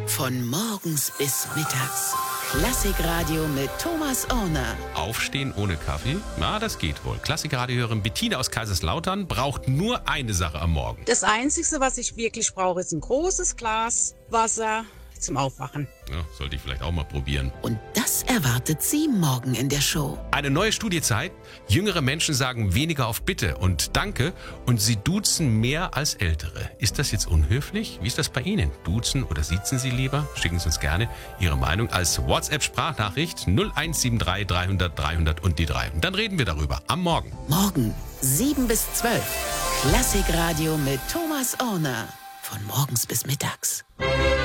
Von morgens bis mittags. Klassikradio mit Thomas Orner. Aufstehen ohne Kaffee? Na, das geht wohl. Klassikradiohörerin Bettina aus Kaiserslautern braucht nur eine Sache am Morgen. Das Einzige, was ich wirklich brauche, ist ein großes Glas Wasser zum Aufwachen. Ja, sollte ich vielleicht auch mal probieren. Und das erwartet sie morgen in der Show. Eine neue Studie zeigt, jüngere Menschen sagen weniger auf Bitte und Danke und sie duzen mehr als Ältere. Ist das jetzt unhöflich? Wie ist das bei Ihnen? Duzen oder siezen Sie lieber? Schicken Sie uns gerne Ihre Meinung als WhatsApp-Sprachnachricht 0173 300 300 und die 3. Und dann reden wir darüber am Morgen. Morgen 7 bis 12. Klassikradio mit Thomas Orner. Von morgens bis mittags.